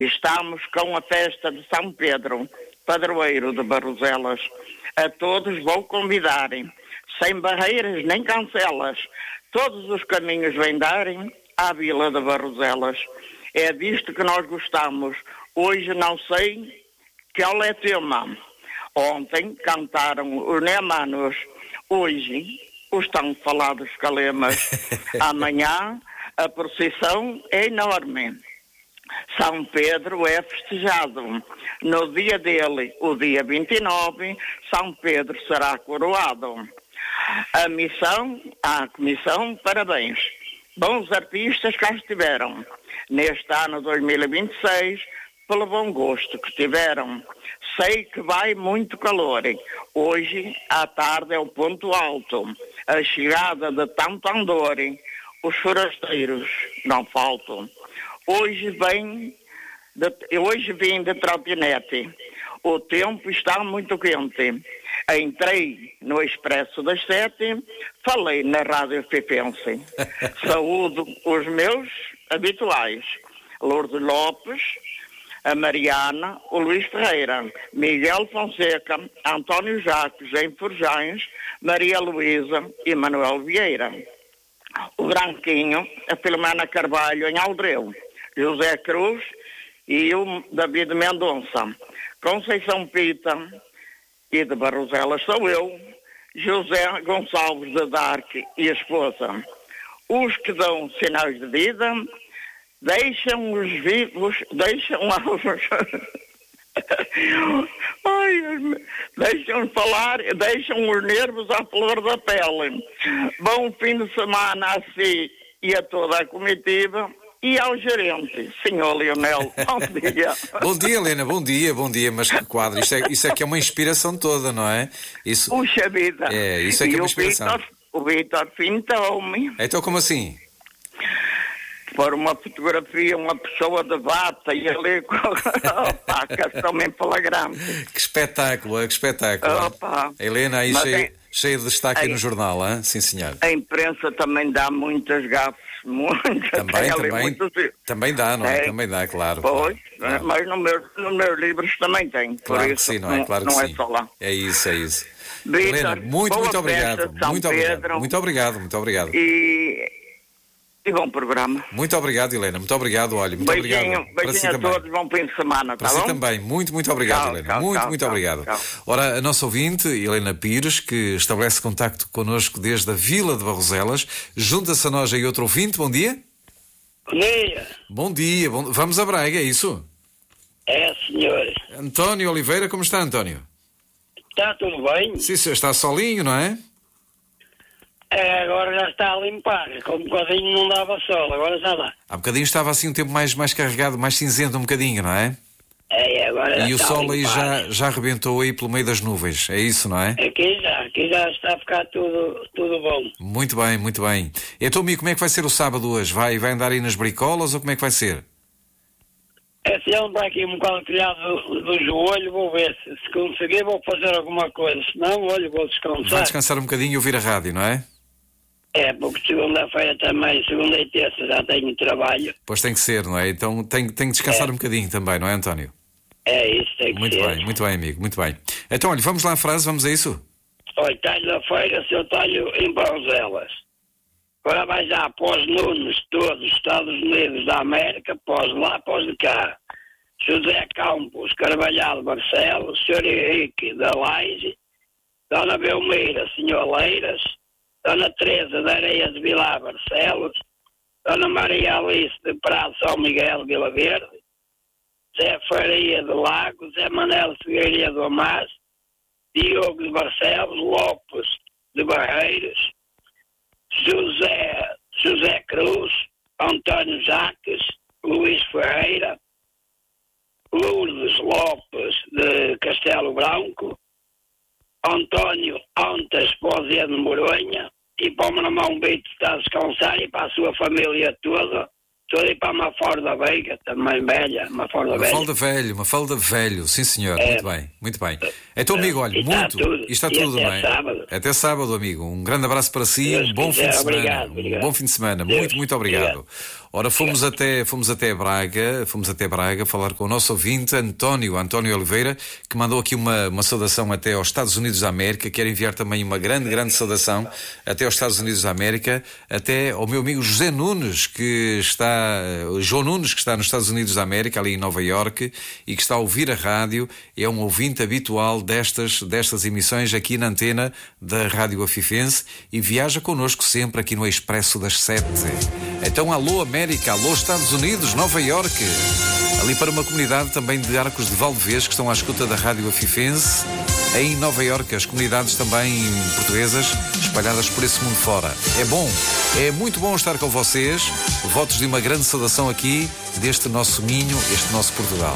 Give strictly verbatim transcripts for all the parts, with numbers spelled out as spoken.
Estamos com a festa de São Pedro, padroeiro de Barroselas. A todos vou convidar, sem barreiras nem cancelas. Todos os caminhos vêm darem à Vila de Barroselas. É disto que nós gostamos. Hoje não sei que é o tema. Ontem cantaram os Nemanos. Hoje os tão falados calemas. Amanhã a procissão é enorme. São Pedro é festejado. No dia dele, o dia vinte e nove, São Pedro será coroado. A missão, a comissão, parabéns. Bons artistas cá estiveram. Neste ano dois mil e vinte e seis, pelo bom gosto que tiveram. Sei que vai muito calor. Hoje, à tarde, é o ponto alto. A chegada de tanto andor. Os forasteiros não faltam. Hoje vem de, hoje vim de trotinete. O tempo está muito quente. Entrei no Expresso das Sete, falei na Rádio Fifense. Saúdo os meus habituais. Lourdes Lopes, a Mariana, o Luís Ferreira, Miguel Fonseca, António Jacques em Forjães, Maria Luísa e Manuel Vieira. O Branquinho, a Filomena Carvalho em Aldreu, José Cruz e o David Mendonça. Conceição Pita e de Barroselas sou eu, José Gonçalves de Darque e a esposa. Os que dão sinais de vida, deixam os vivos, deixam os... Ai, deixam falar, deixam os nervos à flor da pele. Bom fim de semana a si e a toda a comitiva e ao gerente, senhor Leonel. Bom dia. Bom dia, Helena, bom dia, bom dia. Mas que quadro, isto é, isto é que é uma inspiração toda, não é? Isso... Puxa vida. É, isso é que é uma inspiração. O Vítor pintou-me. Então como assim? Por uma fotografia, uma pessoa de bata e ali com opa, também flagrante. Que espetáculo, que espetáculo. Opa. A Helena aí cheia, é, cheia de destaque é, no jornal, hein? Sim, senhor. A imprensa também dá muitas gafes, muitas. Também, também, muitos... também dá, não é? é? Também dá, claro. Pois, claro. Mas no meu, nos meus livros também tem. Claro por que isso, sim, não é? Claro que não sim. É só lá. É isso, é isso. Victor, Helena, muito, muito obrigado. Muito obrigado. Muito obrigado, muito obrigado. E... E bom programa. Muito obrigado, Helena. Muito obrigado, olha. Muito beijinho, obrigado. Beijinho si a também. todos. Bom fim de semana, Para tá si bom? também. Muito, muito obrigado, tchau, Helena. Tchau, muito, tchau, muito tchau, obrigado. Tchau. Ora, a nossa ouvinte, Helena Pires, que estabelece contacto connosco desde a Vila de Barroselas, junta-se a nós aí outro ouvinte. Bom dia. Bom dia. Bom dia. Bom... Vamos a Braga, é isso? É, senhor. António Oliveira, como está, António? Está tudo bem? Sim, está solinho, não é? É, agora já está a limpar. Com um bocadinho não dava sol, agora já dá. Há bocadinho estava assim um tempo mais, mais carregado, mais cinzento um bocadinho, não é? É, agora já E o está sol a aí limpar. já, já arrebentou aí pelo meio das nuvens, é isso, não é? Aqui já, aqui já está a ficar tudo, tudo bom. Muito bem, muito bem. Então, amigo, como é que vai ser o sábado hoje? Vai, vai andar aí nas bricolas ou como é que vai ser? É, se ele vai aqui um bocado criado do, do joelho, vou ver se, se conseguir, vou fazer alguma coisa. Se não, olha, vou descansar. Vai descansar um bocadinho e ouvir a rádio, não é? É, porque segunda-feira também, segunda e terça já tenho trabalho. Pois tem que ser, não é? Então tem, tem que descansar é. um bocadinho também, não é, António? É isso, tem que muito ser. Bem, muito bem, amigo, muito bem. Então, olha, vamos lá à frase, vamos a isso? Olha, talho-feira, seu talho em Barroselas. Agora vai já para os Nunes todos, Estados Unidos da América, pós lá, pós de cá. José Campos, Carvalhal Barcelos, senhor Henrique da Laje, Dona Belmira, senhor Leiras, Dona Teresa da Areia de Vilar Barcelos, Dona Maria Alice de Prado São Miguel Vila Verde, Zé Faria de Lago, Zé Manel Figueiredo do Amaz, Diogo de Barcelos, Lopes de Barreiros, José, José Cruz, António Jacques, Luís Ferreira, Lourdes Lopes de Castelo Branco, António Antas Pozia de Moronha, e para o meu irmão Bito está a descansar e para a sua família toda, toda e para a Mafalda Veiga, também velha, Mafalda Velha. Mafalda Velho, Mafalda Velho, sim senhor, é, muito bem, muito bem. Então, amigo, olha, está muito, tudo, está e tudo, até não é? Sábado. Até sábado, amigo. Um grande abraço para si, Deus um bom quiser, fim de semana. obrigado, obrigado. Um bom fim de semana, Deus, muito, muito obrigado. obrigado. Ora, fomos até, fomos até Braga, fomos até Braga falar com o nosso ouvinte, António, António Oliveira, que mandou aqui uma, uma saudação até aos Estados Unidos da América. Quero enviar também uma grande, grande saudação até aos Estados Unidos da América, até ao meu amigo José Nunes, que está, João Nunes, que está nos Estados Unidos da América, ali em Nova Iorque, e que está a ouvir a rádio. É um ouvinte habitual destas, destas emissões aqui na antena da Rádio Afifense e viaja connosco sempre aqui no Expresso das Sete. Então, alô América, alô Estados Unidos, Nova Iorque, ali para uma comunidade também de Arcos de Valdevez, que estão à escuta da Rádio Afifense, em Nova Iorque, as comunidades também portuguesas espalhadas por esse mundo fora. É bom, é muito bom estar com vocês, votos de uma grande saudação aqui deste nosso Minho, este nosso Portugal.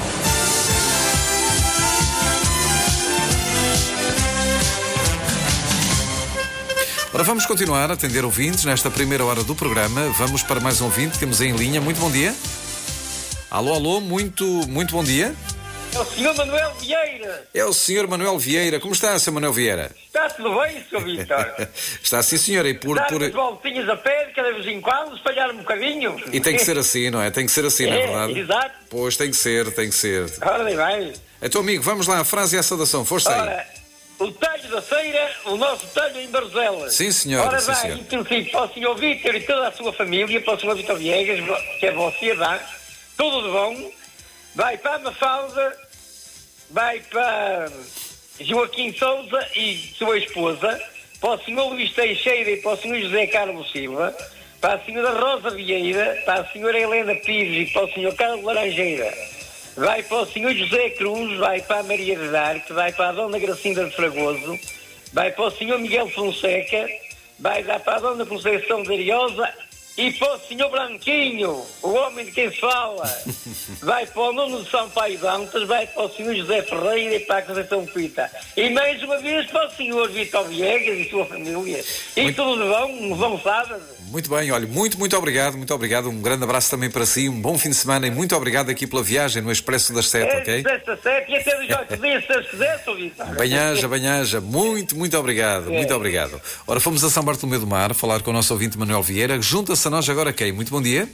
Ora, vamos continuar a atender ouvintes nesta primeira hora do programa. Vamos para mais um ouvinte, temos em linha. Muito bom dia. Alô, alô, muito, muito bom dia. É o senhor Manuel Vieira. É o senhor Manuel Vieira. Como está, senhor Manuel Vieira? Está tudo bem, senhor Vítor? Está sim, senhor. E por, Dar por... umas voltinhas a pé, de cada vez em quando, espalhar um bocadinho. E tem que ser assim, não é? Tem que ser assim, não é verdade? Exato. Pois, tem que ser, tem que ser. Ora, bem, vai. Então, amigo, vamos lá, a frase e a saudação. Força aí. Ora, o talho da feira, o nosso talho em Barzelas. Sim, senhor. Ora, sim, vai, senhor. inclusive, para o senhor Vítor e toda a sua família, para o senhor Vítor Viegas, que é você, vá, tudo de bom. Vai para a Mafalda, vai para Joaquim Souza e sua esposa, para o senhor Luís Teixeira e para o senhor José Carlos Silva, para a senhora Rosa Vieira, para a senhora Helena Pires e para o senhor Carlos Laranjeira, vai para o senhor José Cruz, vai para a Maria de Arque, vai para a dona Gracinda de Fragoso, vai para o senhor Miguel Fonseca, vai dar para a dona Conceição de Ariosa e para o senhor Branquinho, o homem de quem se fala, vai para o Nuno de Sampaio Dantas, vai para o senhor José Ferreira e para a Conceição Pita. E mais uma vez para o senhor Vítor Viegas e sua família. E muito... tudo de bom, um bom sábado. Muito bem, olha, muito, muito obrigado, muito obrigado. Um grande abraço também para si, um bom fim de semana e muito obrigado aqui pela viagem no Expresso das Sete, é, ok? Expresso das Sete e até dos oito dias, se Deus quiser, senhor Vítor. Banhaja, banhaja, muito, muito obrigado, é. muito obrigado. Ora, fomos a São Bartolomeu do Mar falar com o nosso ouvinte Manuel Vieira. Junta-se a nós agora quem? Muito bom dia.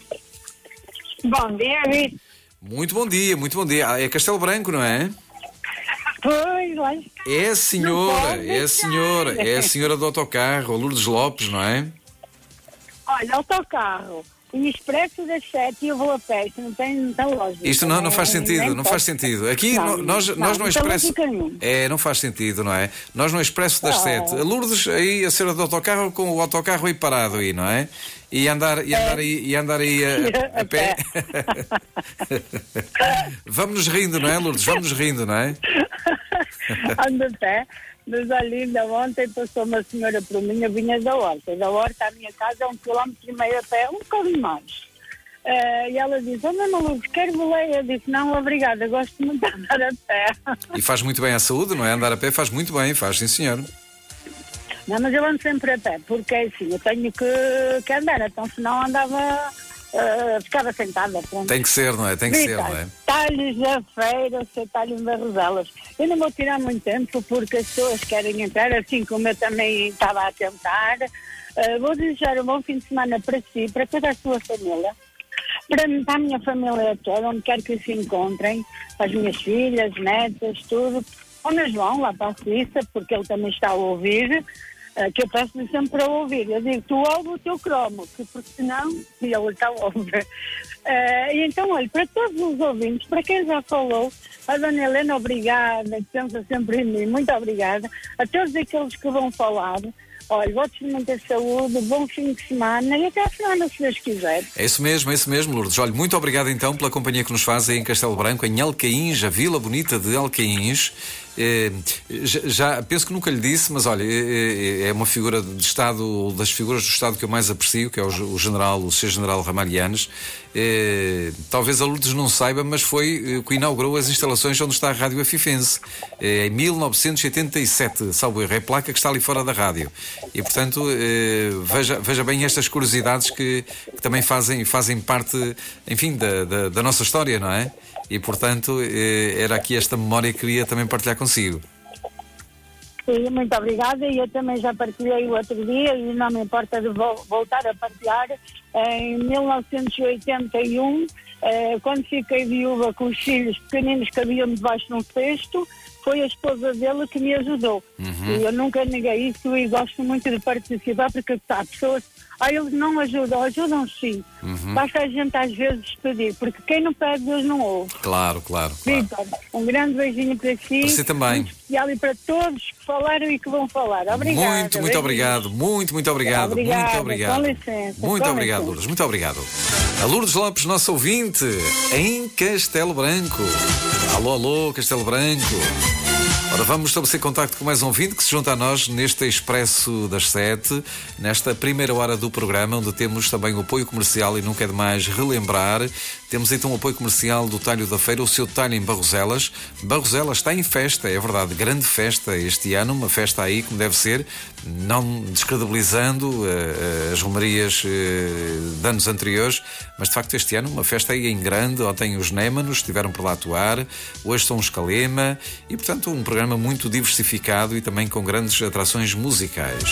Bom dia, Vitor. Muito bom dia, muito bom dia. Ah, é Castelo Branco, não é? Pois, lá. É a senhora, é a senhora, é a senhora do autocarro, a Lourdes Lopes, não é? Olha, autocarro e Expresso das Sete e eu vou a pé, isto não tem, não tem lógica. Isto não, não faz É, sentido, nem não pode. faz sentido. Aqui Não, no- nós, não, nós no não tem Expresso. lógica nenhuma. É, não faz sentido, não é? Nós no Expresso das Oh. Sete, a Lourdes aí, a senhora do autocarro com o autocarro aí parado aí, não é? E andar, e andar aí, e andar aí a, a- a pé. Vamos nos rindo, não é, Lourdes? Vamos nos rindo, não é? Ando a pé, mas olha, ainda ontem passou uma senhora por mim, eu vinha da horta. Da horta à minha casa é um quilómetro e meio a pé, um bocadinho mais. Eh, e ela disse, oh, Ana Lourdes, quero boleia? Eu disse, não, obrigada, gosto muito de andar a pé. E faz muito bem à saúde, não é? Andar a pé faz muito bem, faz, sim, senhor. Não, mas eu ando sempre a pé, porque é assim, eu tenho que, que andar, então senão andava, eh, ficava sentada. Pronto. Tem que ser, não é? Tem que ser, Vitor, não é? talhos da feira, seu talho em Barroselas. Eu não vou tirar muito tempo porque as pessoas querem entrar, assim como eu também estava a tentar. Uh, vou desejar um bom fim de semana para si, para toda a sua família, para, para a minha família toda, onde quer que se encontrem, para as minhas filhas, netas, tudo. Ao meu João, lá para a Suíça, porque ele também está a ouvir. Uh, que eu peço-lhe sempre para ouvir. Eu digo, tu ouve o teu cromo, que porque senão, e ele está a ouvir. Uh, e então, olha, para todos os ouvintes, para quem já falou, a Dona Helena, obrigada, que pensa sempre em mim, muito obrigada. A todos aqueles que vão falar, olha, votos de muita saúde, bom fim de semana e até a semana, se Deus quiser. É isso mesmo, é isso mesmo, Lourdes. Olha, muito obrigado então pela companhia que nos faz aí em Castelo Branco, em Alcaíns, a Vila Bonita de Alcaíns. Eh, já, já penso que nunca lhe disse, mas olha, é, é uma figura de Estado, das figuras do Estado que eu mais aprecio, que é o, o general, o senhor General Ramalhianes. Eh, talvez a Lourdes não saiba, mas foi eh, que inaugurou as instalações onde está a Rádio Afifense, eh, em mil novecentos e oitenta e sete, salvo erro, é a placa que está ali fora da rádio. E portanto, eh, veja, veja bem estas curiosidades que, que também fazem, fazem parte, enfim, da, da, da nossa história, não é? E portanto, eh, era aqui esta memória que queria também partilhar consigo. Sim, muito obrigada. E eu também já partilhei o outro dia e não me importa de vo- voltar a partilhar. Em mil novecentos e oitenta e um, eh, quando fiquei viúva com os filhos pequeninos que haviam debaixo de um cesto, foi a esposa dele que me ajudou. Uhum. E eu nunca neguei isso e gosto muito de participar, porque há pessoas, ah, eles não ajudam, ajudam sim. Uhum. Basta a gente às vezes pedir, porque quem não pede, Deus não ouve. Claro, claro, claro. Vitor, um grande beijinho para si. Para si também. Muito especial e para todos que falaram e que vão falar. Obrigada. Muito, muito beijinhos. obrigado, muito, muito obrigado, Obrigada, muito obrigado. com licença, Muito com obrigado, licença. Lourdes, muito obrigado. A Lourdes Lopes, nosso ouvinte, em Castelo Branco. Alô, alô, Castelo Branco. Ora, vamos estabelecer contacto com mais um ouvinte que se junta a nós neste Expresso das Sete, nesta primeira hora do programa, onde temos também o apoio comercial e nunca é demais relembrar. Temos então o apoio comercial do Talho da Feira, o seu talho em Barroselas. Barroselas está em festa, é verdade, grande festa este ano, uma festa aí como deve ser, não descredibilizando uh, as romarias uh, de anos anteriores, mas de facto este ano uma festa aí em grande. Ontem os Némanos estiveram por lá atuar, hoje são os Calema e portanto um programa muito diversificado e também com grandes atrações musicais.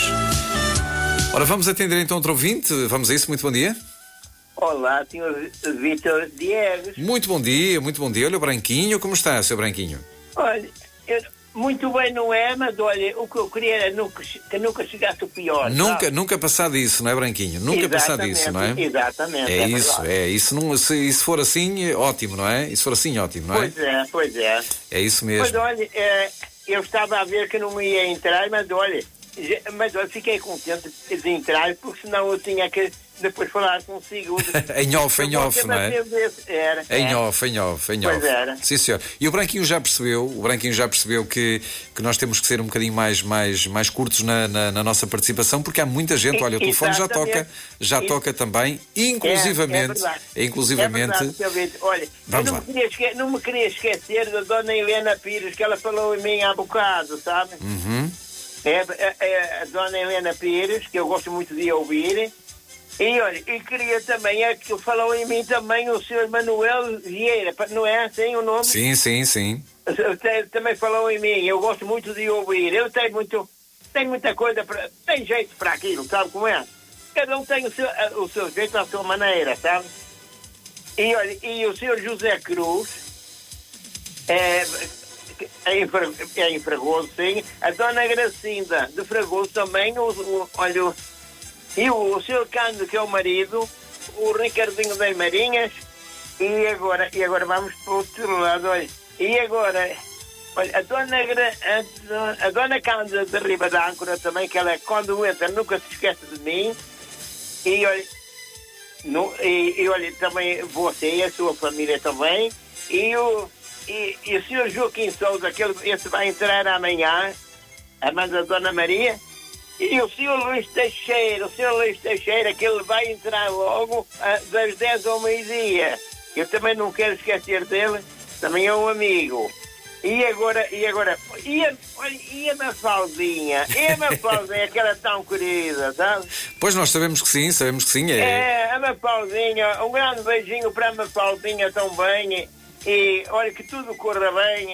Ora, vamos atender então outro ouvinte, vamos a isso, muito bom dia. Olá, senhor Vítor Diegues. Muito bom dia, muito bom dia. Olha o Branquinho, como está, seu Branquinho? Olha, eu, muito bem não é, mas olha, o que eu queria era nunca, que nunca chegasse o pior. Nunca, sabe? nunca passar disso, não é, Branquinho? Nunca passar disso, não é? Exatamente. É, é isso, verdade. é isso. Não, se, se for assim, ótimo, não é? E se for assim, ótimo, não é? Pois é, pois é. É isso mesmo. Mas olha, é, eu estava a ver que não me ia entrar, mas olha, já- mas olha, fiquei contente de entrar, porque senão eu tinha que depois falar consigo. Em off, em off, não é? Era. Em é. off, em off, em Pois off. era. Sim, senhor. E o Branquinho já percebeu, o Branquinho já percebeu que, que nós temos que ser um bocadinho mais, mais, mais curtos na, na, na nossa participação, porque há muita gente, olha, o telefone já Exatamente. toca, já Isso. toca também, inclusivamente, É, é verdade. inclusivamente, É verdade, seu Vitor. Olha, Vamos eu não lá. me, queria esque- não me queria esquecer da dona Helena Pires, que ela falou em mim há bocado, sabe? Uhum. É, é- é a dona Helena Pires, que eu gosto muito de ouvir. E olha, e queria também, é que falou em mim também o senhor Manuel Vieira, pa- não é assim o nome? Sim, sim, sim. Tem- Também falou em mim, eu gosto muito de ouvir. Ele tem muito, tem muita coisa, pra, tem jeito para aquilo, sabe como é? Cada um tem o seu, o seu jeito, a sua maneira, sabe? E olha, e o senhor José Cruz, é, é, em, Fra- é em Fragoso, sim. A dona Gracinda de Fragoso também, o, o, olha, o- e o, o senhor Cândido, que é o marido, o Ricardinho das Marinhas, e agora, e agora vamos para o outro lado, olha. E agora, olha, a dona, Gra- a, dona- a dona Cândida de Riba da Âncora também, que ela quando entra nunca se esquece de mim. E olha, no, e, e olha também você e a sua família também. E o, e, e o senhor Joaquim Sousa, que ele, esse vai entrar amanhã, a mãe da dona Maria. E o senhor Luís Teixeira, o senhor Luís Teixeira, que ele vai entrar logo ah, das dez ao meio-dia. Eu também não quero esquecer dele, também é um amigo. E agora, e agora, e a, olha, e a Mafaldinha, e a Mafaldinha, aquela tão querida, sabe? Pois nós sabemos que sim, sabemos que sim. É, É, a Mafaldinha, um grande beijinho para a Mafaldinha também. E olha, que tudo corra bem.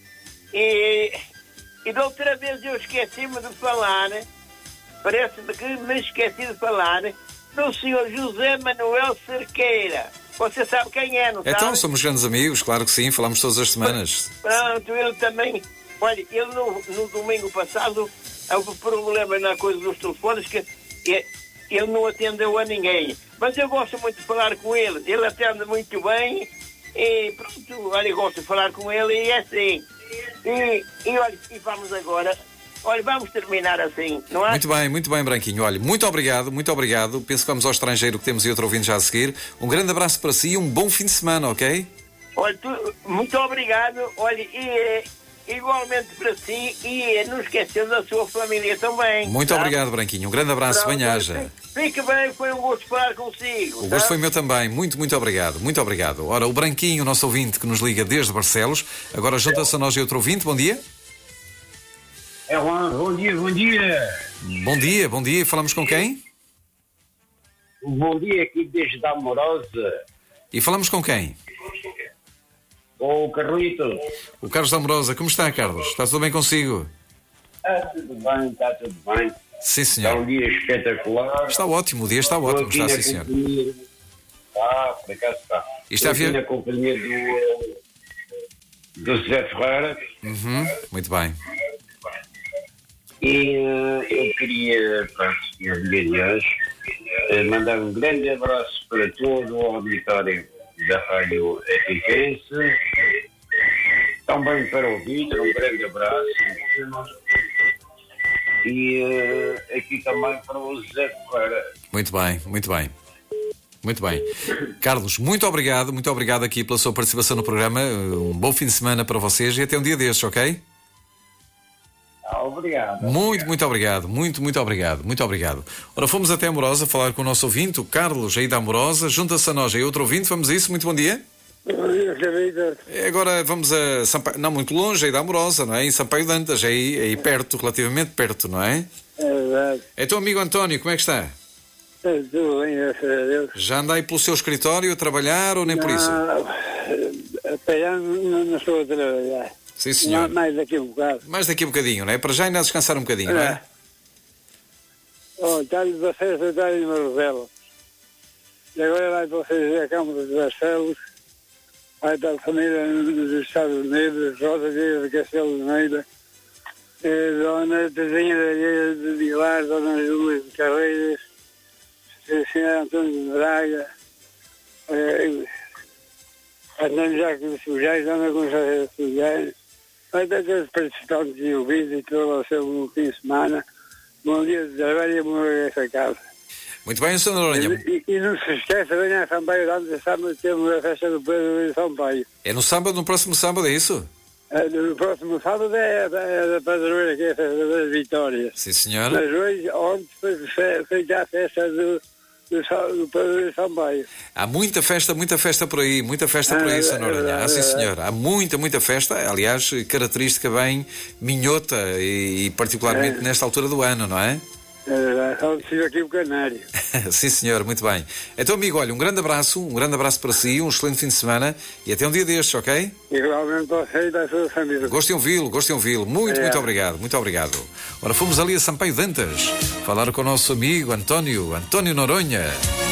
E, e da outra vez eu esqueci-me de falar, parece-me que me esqueci de falar, do senhor José Manuel Cerqueira. Você sabe quem é, não sabe? Então, somos grandes amigos, claro que sim, falamos todas as semanas. Pronto, ele também. Olha, ele no, no domingo passado houve problema na coisa dos telefones que e- ele não atendeu a ninguém. Mas eu gosto muito de falar com ele. Ele atende muito bem e pronto, olha, eu gosto de falar com ele e é assim. E, e olha, e vamos agora. Olha, vamos terminar assim, não é? Muito bem, muito bem, Branquinho. Olha, muito obrigado, muito obrigado. Penso que vamos ao estrangeiro, que temos e outro ouvindo já a seguir. Um grande abraço para si e um bom fim de semana, ok? Olha, tu- muito obrigado. Olha, e eh, igualmente para si e eh, não esquecendo da sua família também. Muito tá? obrigado, Branquinho. Um grande abraço, Pronto, bem-haja. Fique bem, foi um gosto falar consigo. O gosto tá? foi meu também. Muito, muito obrigado. Muito obrigado. Ora, o Branquinho, nosso ouvinte que nos liga desde Barcelos, agora junta-se a nós e outro ouvinte. Bom dia. É, bom dia, bom dia. Bom dia, bom dia. Falamos com quem? Bom dia aqui desde a Amorosa, E falamos com quem? com o Carlitos. O Carlos da Amorosa. Como está, Carlos? Está tudo bem consigo? Ah, tudo bem, está tudo bem. Sim, Está senhor. um dia espetacular. Está ótimo, o dia está Estou ótimo, aqui está na sim, senhor. companhia do- Ah, por acaso está. Isto é Estou aqui a ver- na companhia do, eh, do José Ferreira Uhum, muito bem. e eh, eu queria, pronto, no dia de hoje, eh, mandar um grande abraço para todo o auditório da Rádio Eficência, também para o Vitor, um grande abraço. E eh, aqui também para o José Ferreira. Muito bem, muito bem. Muito bem. Carlos, muito obrigado, muito obrigado aqui pela sua participação no programa. Um bom fim de semana para vocês e até um dia destes, ok? Ah, obrigado. Muito, muito obrigado, muito, muito obrigado, muito obrigado. Ora, fomos até Amorosa falar com o nosso ouvinte, o Carlos, aí da Amorosa, junta-se a nós aí outro ouvinte, vamos a isso, muito bom dia. Bom dia, Vitor. E agora vamos a Sampaio, não muito longe, aí da Amorosa, não é? Em Sampaio de Antas, aí, aí perto, relativamente perto, não é? É verdade. É teu amigo António, como é que está? Está tudo bem, graças a Deus. Já anda aí pelo seu escritório a trabalhar ou nem por isso? Até não, não estou a trabalhar. Sim, senhor. Mais daqui a um bocado. Mais daqui a bocadinho, não é? Para já ainda descansar um bocadinho, não é? Oh, está-lhe da festa, está-lhe uma Rosela. E agora vai para o C G Câmara de Barcelos. Vai estar a família dos Estados Unidos, Rosa Dias de Castelo de Meira, eh, Dona Terezinha da Ilha de Vilar, Dona Júlia de Carreiras, senhor Antônio de Braga, eh, Antônio Jacques de Sujais, Dona Gonçalves de Sujais. Vai ter todos os participantes e ouvintes e todo o seu bom fim de semana. Bom dia de trabalho e bom regresso a casa. Muito bem, senhor Noronha. E, e não se esqueça, venha a Sampaio, antes sábado temos a festa do Pedro de Sampaio. É no sábado, no próximo sábado, é isso? É, no próximo sábado é, é a padroeira, que é a festa das vitórias. Sim, senhor. Mas hoje, ontem, foi, fe- foi já a festa do, do, Sa- do Pedro de Sampaio. Há muita festa, muita festa por aí, muita festa por Ah, aí, é senhor Noronha. verdade, Ah, sim, é senhor. Há muita, muita festa, aliás, característica bem minhota e, e particularmente É. nesta altura do ano, não é? É verdade, só desceu aqui o canário. Sim, senhor, muito bem. Então, amigo, olha, um grande abraço, um grande abraço para si, um excelente fim de semana e até um dia destes, ok? Igualmente você e da sua família. Gosto de ouvi-lo, gosto de ouvi-lo. Muito, É. muito obrigado, muito obrigado. Ora, fomos ali a Sampaio de Antas falar com o nosso amigo António, António Noronha.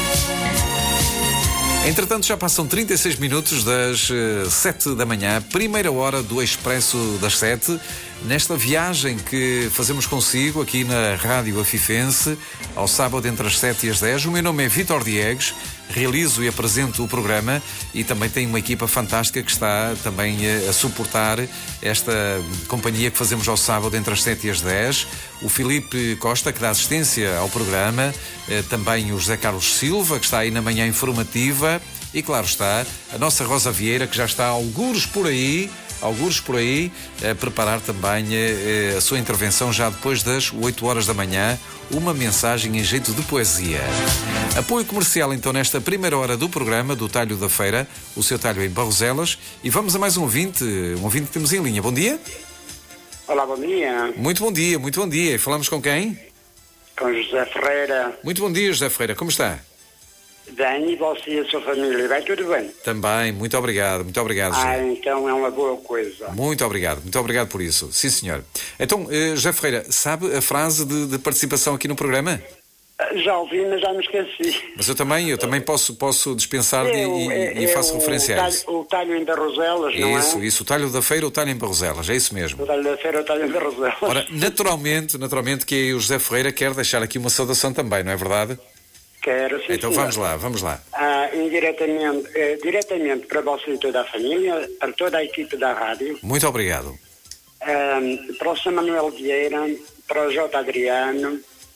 Entretanto, já passam trinta e seis minutos das uh, sete da manhã, primeira hora do Expresso das sete, nesta viagem que fazemos consigo aqui na Rádio Afifense, ao sábado entre as sete e as dez. O meu nome é Vítor Diegues, realizo e apresento o programa e também tenho uma equipa fantástica que está também uh, a suportar esta companhia que fazemos ao sábado entre as sete e as dez. O Filipe Costa, que dá assistência ao programa, uh, também o José Carlos Silva, que está aí na manhã informativa. E claro está, a nossa Rosa Vieira, que já está algures por aí, algures por aí, a preparar também a, a sua intervenção já depois das oito horas da manhã, uma mensagem em jeito de poesia. Apoio comercial então nesta primeira hora do programa do Talho da Feira, o seu talho em Barroselas, e vamos a mais um ouvinte, um ouvinte que temos em linha. Bom dia. Olá, bom dia. Muito bom dia, muito bom dia. E falamos com quem? Com José Ferreira. Muito bom dia, José Ferreira. Como está? Bem, e você e a sua família? Vai tudo bem? Também, muito obrigado, muito obrigado, José. Ah, então é uma boa coisa. Muito obrigado, muito obrigado por isso. Sim, senhor. Então, eh, José Ferreira, sabe a frase de, de participação aqui no programa? Já ouvi, mas já me esqueci. Mas eu também, eu também posso, posso dispensar de, É o- e, é- e é faço o referência a talho- isso. O talho em Barroselas, não Isso, é? isso. O talho da feira, o talho em Barroselas, é isso mesmo. O talho da feira, o talho em Barroselas. Ora, naturalmente, naturalmente que o José Ferreira quer deixar aqui uma saudação também, não é verdade? Quero, sim, Então senhor. vamos lá, vamos lá. Ah, indiretamente, eh, diretamente para você e toda a família, para toda a equipe da rádio, Muito obrigado. ah, para o São Manuel Vieira, para o J. Adriano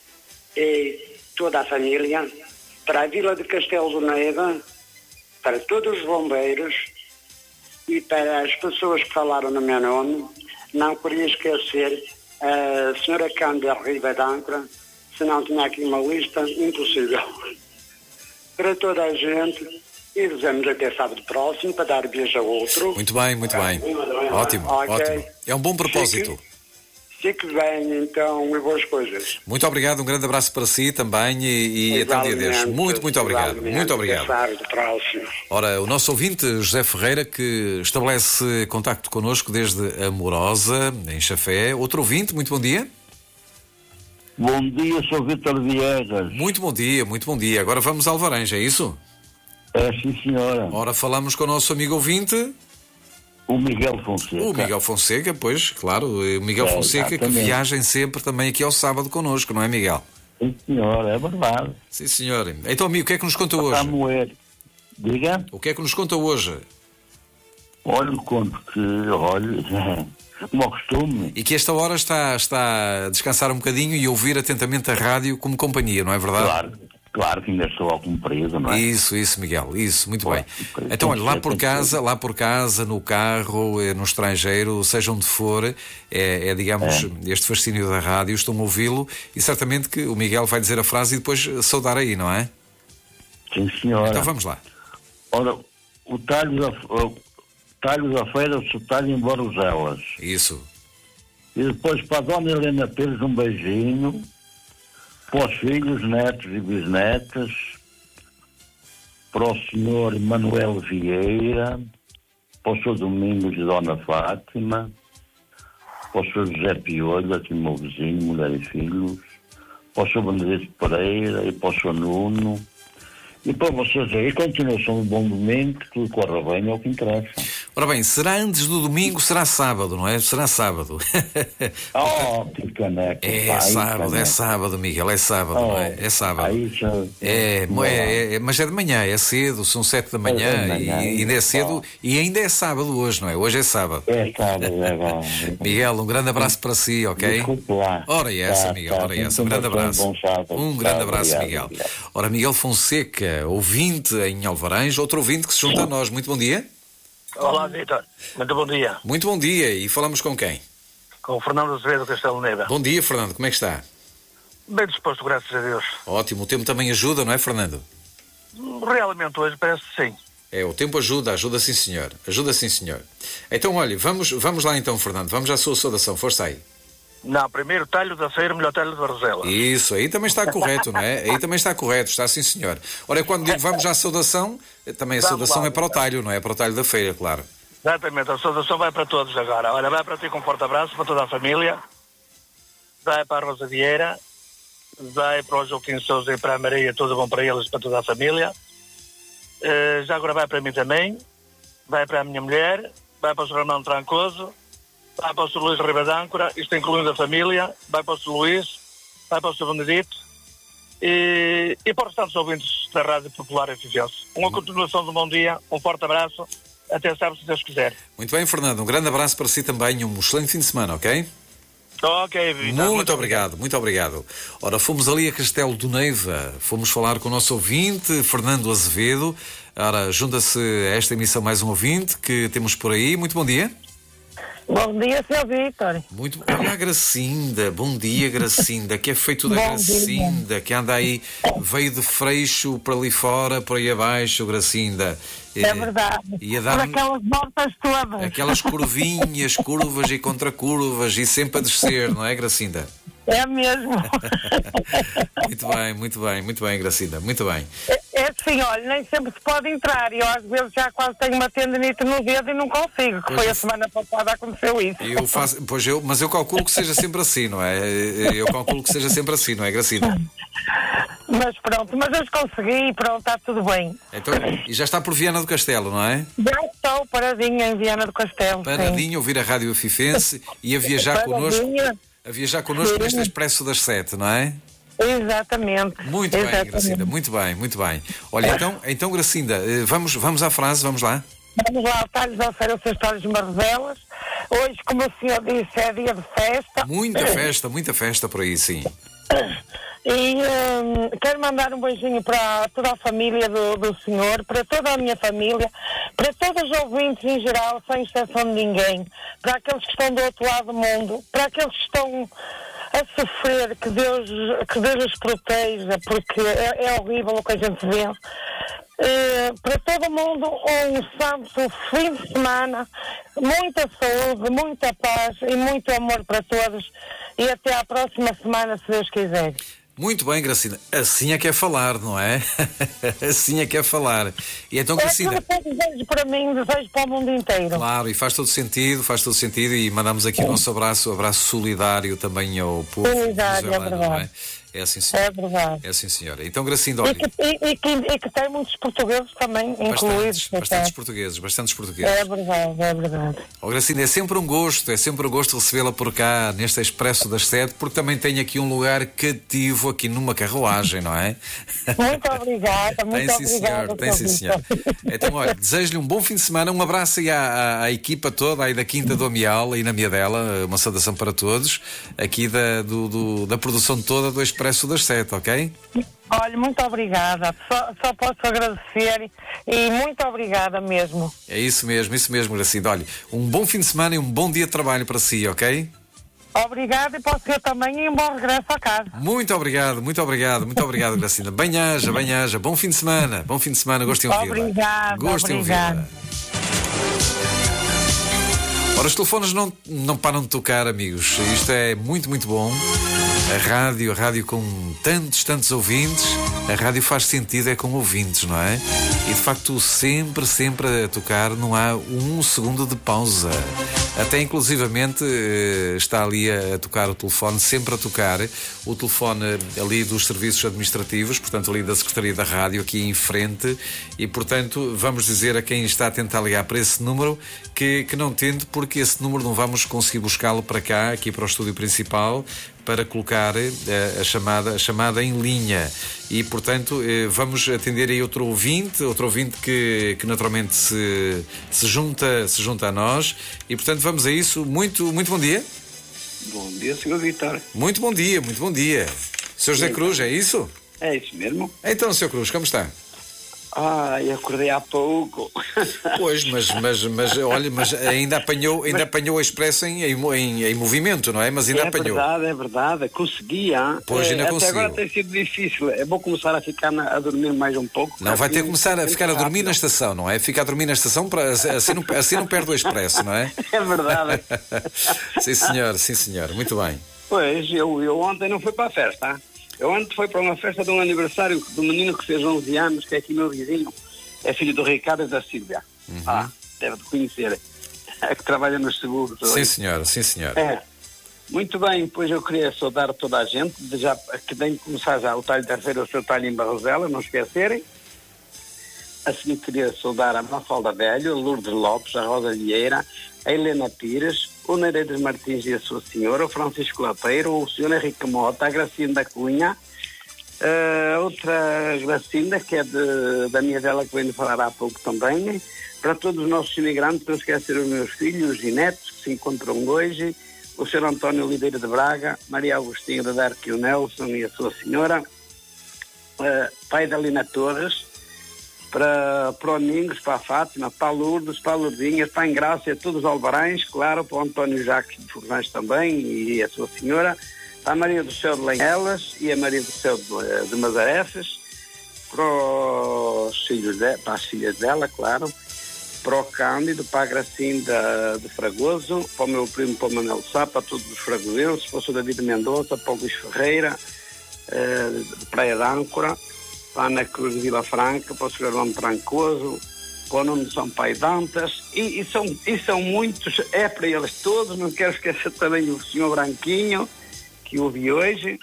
e toda a família, para a Vila de Castelo de Neiva, para todos os bombeiros e para as pessoas que falaram no meu nome. Não queria esquecer a senhora Cândida Riba d'Ancra, se não tinha aqui uma lista impossível. Para toda a gente, e dizemos até sábado próximo para dar beijo a outro. Muito bem, muito bem. Ótimo, Ok. ótimo. É um bom propósito. Fique, Fique bem, então, e boas coisas. Muito obrigado, um grande abraço para si também e, e até um dia destes. Muito, muito obrigado. Muito obrigado. Ora, o nosso ouvinte, José Ferreira, que estabelece contacto connosco desde Amorosa, em Chafé. Outro ouvinte, muito bom dia. Bom dia, sou Vítor Viegas. Muito bom dia, muito bom dia. Agora vamos ao Alvaranja, é isso? É, sim, senhora. Ora, falamos com o nosso amigo ouvinte... O Miguel Fonseca. O Miguel Fonseca, pois, claro, o Miguel é, Fonseca exatamente. Que viajem sempre também aqui ao sábado connosco, não é, Miguel? Sim, senhor, é verdade. Sim, senhor. Então, amigo, o que é que nos conta hoje? Está a moer. Diga? O que é que nos conta hoje? Olha, conto que, olha, como ao costume. E que esta hora está, está a descansar um bocadinho e ouvir atentamente a rádio como companhia, não é verdade? Claro. Claro que ainda estou ao comprido, não é? Isso, isso, Miguel, isso, muito bem. Então, olha, lá por casa, lá por casa, no carro, no estrangeiro, seja onde for, é, é digamos, é. este fascínio da rádio, estão a ouvi-lo e certamente que o Miguel vai dizer a frase e depois saudar aí, não é? Sim, senhora. Então vamos lá. Ora, o talho da, o talho da feira se talha em Baruzelas. Isso. E depois para a dona Helena Pires um beijinho. Para os filhos, netos e bisnetas, para o senhor Manuel Vieira, para o senhor Domingos e Dona Fátima, para o senhor José Piolho, aqui meu vizinho, mulher e filhos, para o senhor Benedito Pereira e para o senhor Nuno, e para vocês aí, continuação de bom domingo, que tudo corra bem, é o que interessa. Ora bem, será antes do domingo, será sábado, não é? Será sábado. Oh, que caneco. É pai, sábado, caneco. é sábado, Miguel, é sábado, oh, não é? É sábado. Aí já... é, é, é, mas é de manhã, é cedo, são sete da manhã, é manhã e ainda é cedo, oh. E ainda é sábado hoje, não é? Hoje é sábado. É sábado, é bom. Miguel, um grande abraço para si, ok? Desculpe lá. Ora essa, tá, Miguel, ora essa. Um grande abraço. Um, sábado, um grande tá, abraço, obrigado, Miguel. obrigado. Ora, Miguel Fonseca, ouvinte em Alvaranja, outro ouvinte que se junta a nós. Muito bom dia. Olá, Vítor. Muito bom dia. Muito bom dia. E falamos com quem? Com o Fernando Azevedo Castelo Neva. Bom dia, Fernando. Como é que está? Bem disposto, graças a Deus. Ótimo. O tempo também ajuda, não é, Fernando? Realmente hoje parece que sim. É, o tempo ajuda, ajuda sim, senhor. Ajuda sim, senhor. Então, olha, vamos, vamos lá então, Fernando. Vamos à sua saudação. Força aí. Não, primeiro talho da feira, melhor talho de Barzela. Isso, aí também está correto, não é? Aí também está correto, está sim, senhor. Ora, quando digo vamos à saudação, também a vamos saudação lá. É para o talho, não é? É para o talho da feira, claro. Exatamente, a saudação vai para todos agora. Olha, vai para ti com um forte abraço, para toda a família. Vai para a Rosa Vieira. Vai para o Joaquim Sousa e para a Maria, tudo bom para eles, para toda a família. Uh, já agora vai para mim também. Vai para a minha mulher. Vai para o Ramão Trancoso. Vai para o senhor Luís Ribadâncora, isto incluindo a família, vai para o senhor Luís, vai para o senhor Benedito e, e para os tantos ouvintes da Rádio Popular F F S. Uma continuação de um bom dia, um forte abraço, até sábado se Deus quiser. Muito bem, Fernando, um grande abraço para si também e um excelente fim de semana, ok? Ok, Vitor. Muito, muito obrigado, muito obrigado. Ora, fomos ali a Castelo do Neiva, fomos falar com o nosso ouvinte, Fernando Azevedo. Ora, junta-se a esta emissão mais um ouvinte que temos por aí. Muito bom dia. Bom dia, seu Vítor. Muito. Olha a Gracinda, bom dia, Gracinda, que é feito da Gracinda, que anda aí, veio de Freixo para ali fora, por aí abaixo, Gracinda. É verdade. E a dar por aquelas voltas todas. Aquelas curvinhas, curvas e contracurvas e sempre a descer, não é, Gracinda? É mesmo. Muito bem, muito bem, muito bem, Gracinda, muito bem. É, é assim, olha, nem sempre se pode entrar e eu às vezes já quase tenho uma tendinite no dedo e não consigo, que foi a semana passada aconteceu isso. Eu faço, pois eu, mas eu calculo que seja sempre assim, não é? Eu calculo que seja sempre assim, não é, Gracinda? Mas pronto, mas eu consegui e pronto, está tudo bem. Então, e já está por Viana do Castelo, não é? Já estou paradinha em Viana do Castelo. Paradinha, ouvir a Rádio Afifense e a viajar connosco. A viajar connosco neste Expresso das Sete, não é? Exatamente. Muito Exatamente. bem, Gracinda, muito bem, muito bem. Olha, então, então Gracinda, vamos, vamos à frase, vamos lá? Vamos lá, talhos da feira, os seus talhos de Marvelas. Hoje, como o senhor disse, é dia de festa. Muita festa, muita festa por aí, sim. E hum, quero mandar um beijinho para toda a família do, do senhor, para toda a minha família, para todos os ouvintes em geral, sem exceção de ninguém, para aqueles que estão do outro lado do mundo, para aqueles que estão a sofrer, que Deus, que Deus os proteja, porque é, é horrível o que a gente vê. Uh, para todo mundo, um santo fim de semana, muita saúde, muita paz e muito amor para todos, e até à próxima semana, se Deus quiser. Muito bem, Gracinda. Assim é que é falar, não é? Assim é que é falar. E então, Gracinda... É tudo que eu desejo para mim, desejo para o mundo inteiro. Claro, e faz todo sentido, faz todo sentido, e mandamos aqui o nosso abraço, abraço solidário também ao povo. Solidário, é verdade. É assim, senhora. É verdade. É assim, senhora. Então, Gracinda, olha... E que, e, e que, e que tem muitos portugueses também bastantes, incluídos. Bastantes portugueses, bastantes portugueses. É verdade, é verdade. Oh, Gracinda, é sempre um gosto, é sempre um gosto recebê-la por cá, neste Expresso das Sete, porque também tem aqui um lugar cativo aqui numa carruagem, não é? Muito obrigada, muito tem, sim, obrigada. Senhor, tem sim, senhor. Então, olha, desejo-lhe um bom fim de semana, um abraço aí à, à, à equipa toda, aí da Quinta do Amial, aí na Miadela, uma saudação para todos, aqui da, do, do, da produção toda do Expresso das Sete, ok? Olha, muito obrigada, só, só posso agradecer e muito obrigada mesmo. É isso mesmo, isso mesmo, Gracinda. Olha, um bom fim de semana e um bom dia de trabalho para si, ok? Obrigada, e posso ser também e um bom regresso a casa. Muito obrigado, muito obrigado, muito obrigado, Gracinda. Bem-haja, bem-haja, bom fim de semana, bom fim de semana, gosto de ouvi-la. Obrigada, gosto de ouvi-la. Ora, os telefones não, não param de tocar, amigos. Isto é muito, muito bom. A rádio, a rádio com tantos, tantos ouvintes, a rádio faz sentido é com ouvintes, não é? E de facto sempre, sempre a tocar, não há um segundo de pausa. Até inclusivamente está ali a tocar o telefone, sempre a tocar o telefone ali dos serviços administrativos, portanto ali da Secretaria da Rádio, aqui em frente, e portanto vamos dizer a quem está a tentar ligar para esse número que, que não tente, porque esse número não vamos conseguir buscá-lo para cá, aqui para o estúdio principal, para colocar a, a, chamada, a chamada em linha. E, portanto, eh, vamos atender aí outro ouvinte, outro ouvinte que, que naturalmente se, se, junta, se junta a nós. E, portanto, vamos a isso. Muito, muito bom dia. Bom dia, senhor Vitor. Muito bom dia, muito bom dia. senhor José Cruz, é isso? É isso mesmo. Então, senhor Cruz, como está? Ah, eu acordei há pouco. Pois, mas, mas, mas olha, mas ainda apanhou, ainda mas, apanhou a Expresso em, em, em movimento, não é? Mas ainda é apanhou. É verdade, é verdade. Consegui, ah. Pois, ainda é, conseguiu. Até agora tem sido difícil. É bom começar a ficar na, a dormir mais um pouco. Não, vai ter que começar a ficar a dormir na estação, não é? Ficar a dormir na estação, para, assim, não, assim não perde o Expresso, não é? É verdade. Sim, senhor, sim, senhor. Muito bem. Pois, eu, eu ontem não fui para a festa, ah. Eu ontem fui para uma festa de um aniversário do menino que fez onze anos, que é aqui meu vizinho. É filho do Ricardo e da Sílvia. Uhum. Ah, deve de conhecer. É que trabalha nos seguros. Sim, hoje. senhora, sim, senhora. É. Muito bem, pois eu queria saudar toda a gente, já, que tem que começar já o talho da feira, o seu talho em Barrosela, não esquecerem. Assim queria saudar a Mafalda Velho, a Lourdes Lopes, a Rosa Vieira, a Helena Pires, o Nereides Martins e a sua senhora, o Francisco Lateiro, o senhor Henrique Mota, a Gracinda Cunha, Uh, outra Gracinda, que é de, da minha dela, que veio falar há pouco também, para todos os nossos imigrantes, não esquecer os meus filhos e netos que se encontram hoje, o senhor António Oliveira de Braga, Maria Agostinho da Darque, o Nelson e a sua senhora, uh, pai da Lina Torres, para, para o Domingos, para a Fátima, para a Lourdes, para a Lourdinhas, para a Engrácia, a todos os Albarães, claro, para o António Jacques de Fornães também e a sua senhora, a Maria do Céu de Lenhelas e a Maria do Céu de, de Mazarefes, para os filhos de, para as filhas dela, claro, para o Cândido, para a Gracinda de Fragoso, para o meu primo, para o Manuel Sá, para todos os fragosenses, para o senhor David Mendonça, para o Luís Ferreira, eh, de Praia da Âncora, para a Ana Cruz de Vila Franca, para o senhor Armando Trancoso, para o Nuno Sampaio Dantas, e, e, são, e são muitos, é para eles todos, não quero esquecer também o senhor Branquinho, que ouvi hoje,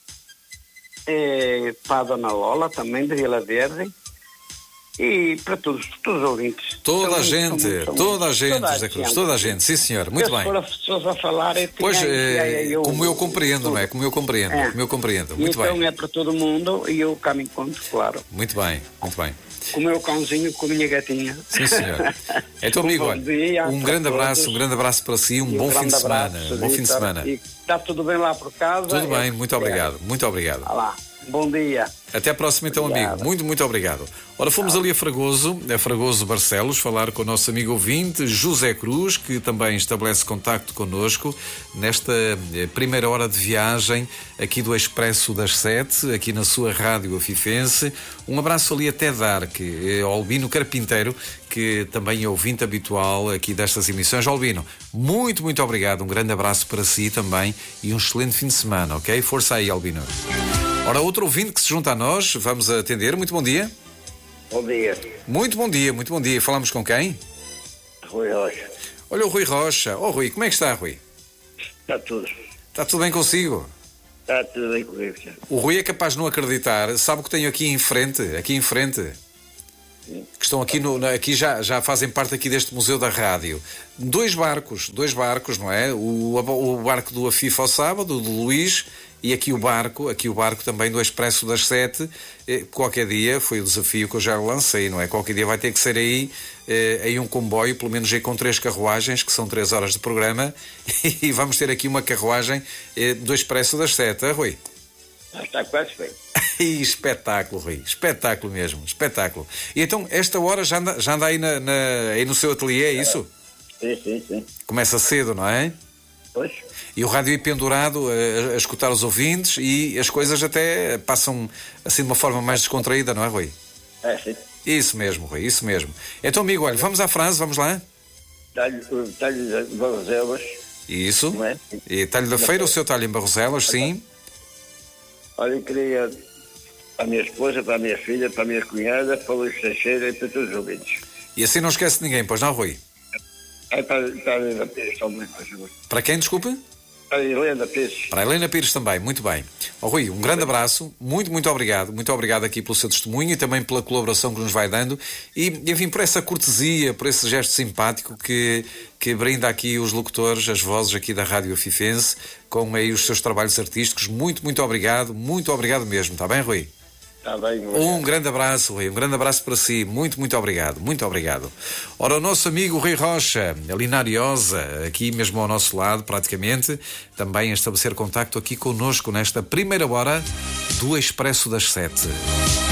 é, para a Dona Lola, também de Vila Verde, e para todos, todos os ouvintes. Toda são a gente, muito, toda a gente, toda José Cruz, toda a gente, sim senhor, muito bem. Se for as pessoas a falar, é pois, é, eu, como eu compreendo, não é? Como eu compreendo, é. como eu compreendo, muito então bem. É para todo mundo e eu cá me encontro, claro. Muito bem, muito bem. Com o meu cãozinho, com a minha gatinha. Sim, senhor. Então, amigo, olha, dia, um grande abraço, um grande abraço para si, um bom fim de semana. Um bom fim de semana. E está tudo bem lá por casa? Tudo bem, muito obrigado, muito obrigado. Lá. Bom dia. Até à próxima então, Obrigado. amigo. Muito, muito obrigado. Ora, fomos ali a Fragoso, a Fragoso Barcelos, falar com o nosso amigo ouvinte, José Cruz, que também estabelece contacto connosco nesta primeira hora de viagem aqui do Expresso das Sete, aqui na sua rádio afifense. Um abraço ali até Darque, ao Albino Carpinteiro, que também é ouvinte habitual aqui destas emissões. Albino, muito, muito obrigado. Um grande abraço para si também e um excelente fim de semana, ok? Força aí, Albino. Ora, outro ouvinte que se junta a nós, vamos atender. Muito bom dia. Bom dia. Muito bom dia, muito bom dia. Falamos com quem? Rui Rocha. Olha o Rui Rocha. Oh, Rui, como é que está, Rui? Está tudo. Está tudo bem consigo? Está tudo bem comigo. O Rui é capaz de não acreditar. Sabe o que tenho aqui em frente? Aqui em frente. Sim. Que estão aqui, no, aqui já, já fazem parte aqui deste Museu da Rádio. Dois barcos, dois barcos, não é? O, o barco do Afifa ao sábado, do Luís, e aqui o barco, aqui o barco também do Expresso das Sete. Eh, qualquer dia, foi o desafio que eu já lancei, não é? Qualquer dia vai ter que ser aí, eh, aí um comboio, pelo menos aí com três carruagens, que são três horas de programa, e vamos ter aqui uma carruagem eh, do Expresso das Sete, ah, Rui? Já está quase feito. Espetáculo, Rui, espetáculo mesmo, espetáculo. E então, esta hora já anda, já anda aí, na, na, aí no seu ateliê, é isso? Sim, sim, sim. Começa cedo, não é? Pois. E o rádio aí pendurado a, a escutar os ouvintes e as coisas até passam assim de uma forma mais descontraída, não é, Rui? É, sim. Isso mesmo, Rui, isso mesmo. Então, amigo, olha, vamos à frase, vamos lá? Talho, talho de Barroselas. Isso. Não é? E talho da feira, o seu talho em Barroselas, sim. Olha, eu queria para a minha esposa, para a minha filha, para a minha cunhada, para o Luís Teixeira e para todos os ouvintes. E assim não esquece de ninguém, pois não, Rui? É para, para a Helena Pires também, por favor. Para quem, desculpa? Para a Helena Pires. Para a Helena Pires também, muito bem. Oh, Rui, um grande abraço, muito, muito obrigado. Muito obrigado aqui pelo seu testemunho e também pela colaboração que nos vai dando e, enfim, por essa cortesia, por esse gesto simpático que, que brinda aqui os locutores, as vozes aqui da Rádio Afifense, com aí os seus trabalhos artísticos. Muito, muito obrigado, muito obrigado mesmo, está bem, Rui? Está bem, um grande abraço, Rui, um grande abraço para si, muito, muito obrigado, muito obrigado. Ora, o nosso amigo Rui Rocha, ali na Ariosa, aqui mesmo ao nosso lado, praticamente, também a estabelecer contacto aqui connosco nesta primeira hora do Expresso das Sete.